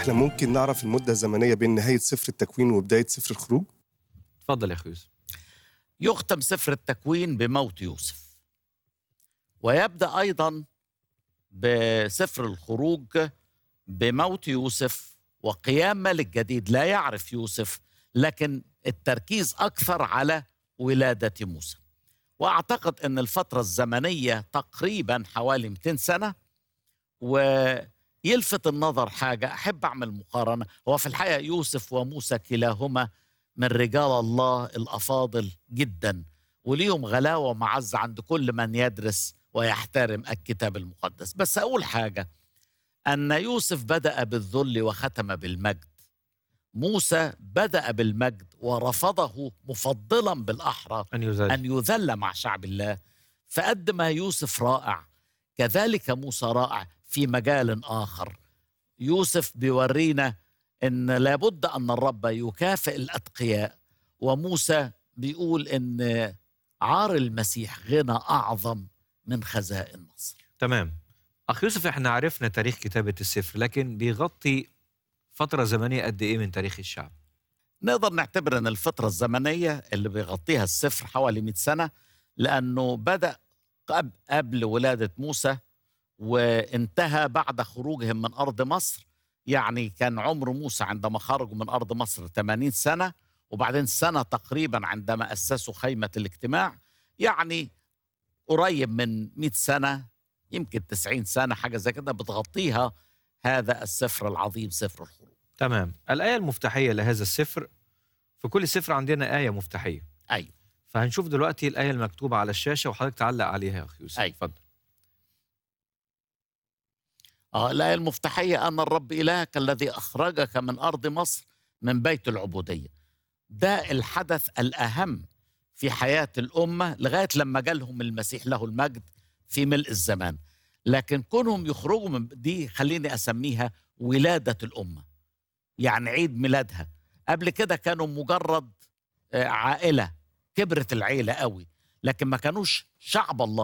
احنا ممكن نعرف المدة الزمنية بين نهاية سفر التكوين وبداية سفر الخروج؟ اتفضل يا أخي يوسف. يختم سفر التكوين بموت يوسف، ويبدأ أيضا بسفر الخروج بموت يوسف وقيام ملك جديد لا يعرف يوسف، لكن التركيز أكثر على ولادة موسى. وأعتقد أن الفترة الزمنية تقريبا حوالي 200 سنة. ويلفت النظر حاجة، أحب أعمل مقارنة، هو في الحقيقة يوسف وموسى كلاهما من رجال الله الأفاضل جدا، وليهم غلاوة ومعزة عند كل من يدرس ويحترم الكتاب المقدس. بس أقول حاجة، أن يوسف بدأ بالذل وختم بالمجد. موسى بدأ بالمجد ورفضه مفضلا بالأحرى أن يذل مع شعب الله. فقد ما يوسف رائع، كذلك موسى رائع في مجال آخر. يوسف بيورينا أن لابد أن الرب يكافئ الأتقياء، وموسى بيقول أن عار المسيح غنى أعظم من خزائن مصر. تمام. أخ يوسف، احنا عرفنا تاريخ كتابة السفر، لكن بيغطي فترة زمنية قد إيه من تاريخ الشعب؟ نقدر نعتبر أن الفترة الزمنية اللي بيغطيها السفر حوالي 100 سنة، لأنه بدأ قبل ولادة موسى وانتهى بعد خروجهم من أرض مصر. يعني كان عمر موسى عندما خرجوا من أرض مصر 80 سنة، وبعدين سنة تقريبا عندما أسسوا خيمة الاجتماع. يعني قريب من 100 سنة، يمكن 90 سنة، حاجة زي كده بتغطيها هذا السفر العظيم، سفر الخروج. تمام. الآية المفتاحية لهذا السفر، في كل سفر عندنا آية مفتاحية. أيوة. فهنشوف دلوقتي الآية المكتوبة على الشاشة وحضرتك تعلق عليها يا أخي يوسف. أيوة. اتفضل. الآية المفتاحية: أن الرب إلهك الذي أخرجك من أرض مصر من بيت العبودية. ده الحدث الأهم في حياة الأمة لغاية لما جالهم المسيح له المجد في ملء الزمان. لكن كونهم يخرجوا من دي خليني أسميها ولادة الأمة، يعني عيد ميلادها. قبل كده كانوا مجرد عائلة، كبرت العيلة قوي، لكن ما كانوش شعب الله.